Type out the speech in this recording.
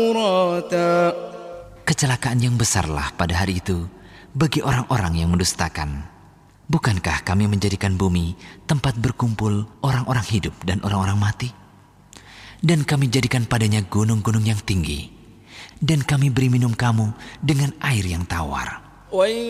Kecelakaan yang besarlah pada hari itu bagi orang-orang yang mendustakan. Bukankah kami menjadikan bumi tempat berkumpul orang-orang hidup dan orang-orang mati? Dan kami jadikan padanya gunung-gunung yang tinggi. Dan kami beri minum kamu dengan air yang tawar.